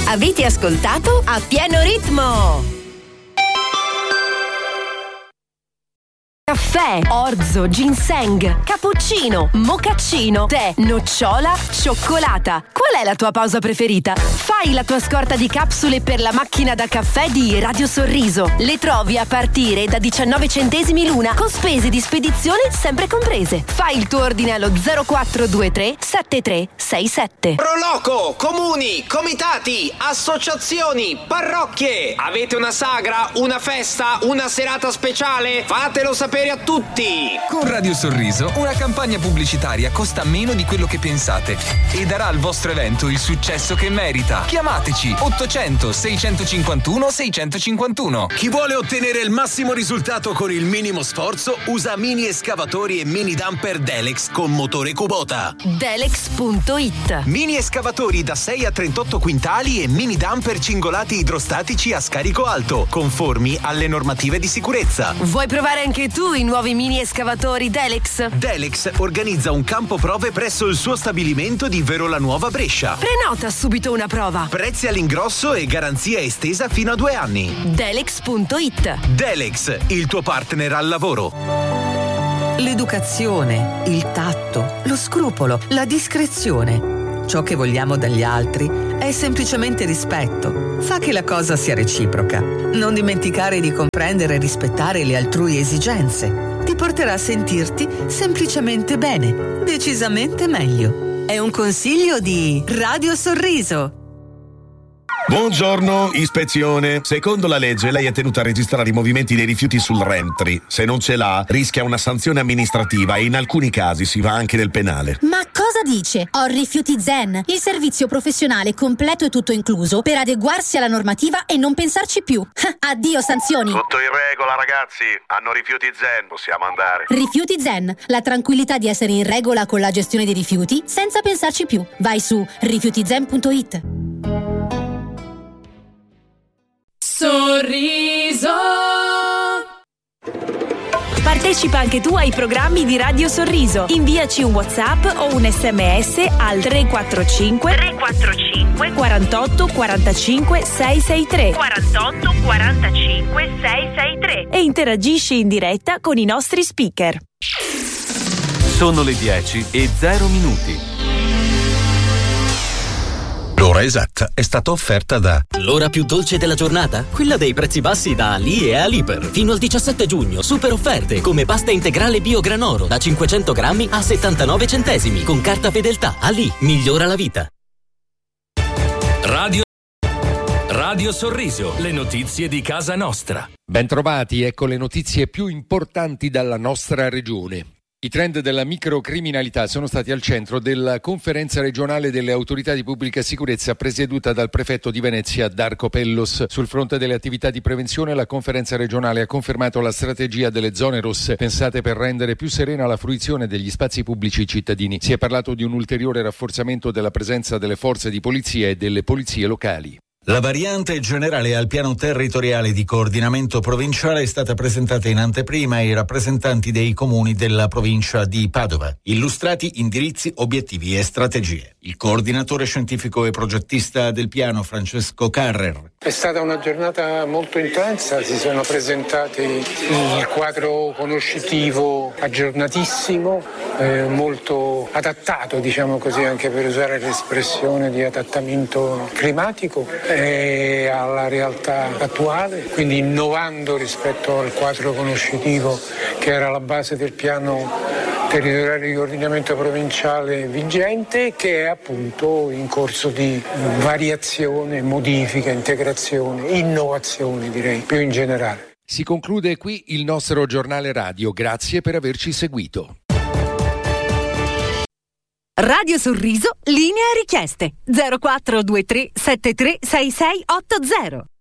Avete ascoltato A Pieno Ritmo. Caffè, orzo, ginseng, cappuccino, mocaccino, tè, nocciola, cioccolata. Qual è la tua pausa preferita? Fai la tua scorta di capsule per la macchina da caffè di Radio Sorriso. Le trovi a partire da 19 centesimi l'una, con spese di spedizione sempre comprese. Fai il tuo ordine allo 0423 7367. Proloco, comuni, comitati, associazioni, parrocchie. Avete una sagra, una festa, una serata speciale? Fatelo sapere a tutti. Con Radio Sorriso una campagna pubblicitaria costa meno di quello che pensate e darà al vostro evento il successo che merita. Chiamateci 800 651 651. Chi vuole ottenere il massimo risultato con il minimo sforzo usa mini escavatori e mini dumper Delex con motore Kubota. Delex.it. Mini escavatori da 6 a 38 quintali e mini dumper cingolati idrostatici a scarico alto, conformi alle normative di sicurezza. Vuoi provare anche tu i nuovi mini escavatori Delex? Delex organizza un campo prove presso il suo stabilimento di Verola Nuova Brescia. Prenota subito una prova. Prezzi all'ingrosso e garanzia estesa fino a 2 anni. Delex.it. Delex, il tuo partner al lavoro. L'educazione, il tatto, lo scrupolo, la discrezione. Ciò che vogliamo dagli altri è semplicemente rispetto. Fa che la cosa sia reciproca. Non dimenticare di comprendere e rispettare le altrui esigenze. Ti porterà a sentirti semplicemente bene, decisamente meglio. È un consiglio di Radio Sorriso. Buongiorno, ispezione. Secondo la legge lei è tenuta a registrare i movimenti dei rifiuti sul Rentry. Se non ce l'ha, rischia una sanzione amministrativa e in alcuni casi si va anche nel penale. Ma cosa dice? Ho Rifiuti Zen, il servizio professionale completo e tutto incluso per adeguarsi alla normativa e non pensarci più. Addio sanzioni. Tutto in regola, ragazzi. Hanno Rifiuti Zen, possiamo andare. Rifiuti Zen, la tranquillità di essere in regola con la gestione dei rifiuti senza pensarci più. Vai su rifiutizen.it. Sorriso. Partecipa anche tu ai programmi di Radio Sorriso. Inviaci un WhatsApp o un SMS al 345 48 45 663 48 45 663 e interagisci in diretta con i nostri speaker. Sono le 10:00. L'ora esatta è stata offerta da L'ora più dolce della giornata? Quella dei prezzi bassi da Ali e Aliper. Fino al 17 giugno, super offerte come pasta integrale bio Granoro da 500 grammi a 79 centesimi con carta fedeltà. Ali, migliora la vita. Radio Sorriso, le notizie di casa nostra. Bentrovati, ecco le notizie più importanti dalla nostra regione. I trend della microcriminalità sono stati al centro della conferenza regionale delle autorità di pubblica sicurezza presieduta dal prefetto di Venezia Darco Pellos. Sul fronte delle attività di prevenzione la conferenza regionale ha confermato la strategia delle zone rosse pensate per rendere più serena la fruizione degli spazi pubblici cittadini. Si è parlato di un ulteriore rafforzamento della presenza delle forze di polizia e delle polizie locali. La variante generale al piano territoriale di coordinamento provinciale è stata presentata in anteprima ai rappresentanti dei comuni della provincia di Padova. Illustrati indirizzi, obiettivi e strategie. Il coordinatore scientifico e progettista del piano, Francesco Carrer. È stata una giornata molto intensa, si sono presentati il quadro conoscitivo aggiornatissimo, molto adattato, diciamo così, anche per usare l'espressione di adattamento climatico alla realtà attuale, quindi innovando rispetto al quadro conoscitivo che era la base del piano territoriale di coordinamento provinciale vigente, che è appunto in corso di variazione, modifica, integrazione, innovazione, direi, più in generale. Si conclude qui il nostro giornale radio. Grazie per averci seguito. Radio Sorriso, linea richieste 0423 73 6680.